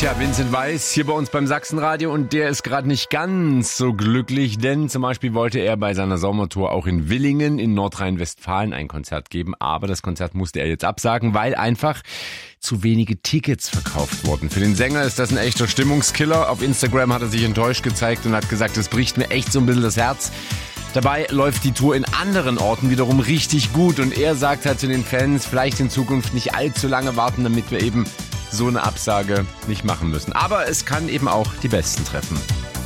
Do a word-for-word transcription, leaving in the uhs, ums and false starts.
Tja, Vincent Weiss hier bei uns beim Sachsenradio und der ist gerade nicht ganz so glücklich, denn zum Beispiel wollte er bei seiner Sommertour auch in Willingen in Nordrhein-Westfalen ein Konzert geben, aber das Konzert musste er jetzt absagen, weil einfach zu wenige Tickets verkauft wurden. Für den Sänger ist das ein echter Stimmungskiller. Auf Instagram hat er sich enttäuscht gezeigt und hat gesagt, es bricht mir echt so ein bisschen das Herz. Dabei läuft die Tour in anderen Orten wiederum richtig gut und er sagt halt zu den Fans, vielleicht in Zukunft nicht allzu lange warten, damit wir eben so eine Absage nicht machen müssen. Aber es kann eben auch die Besten treffen.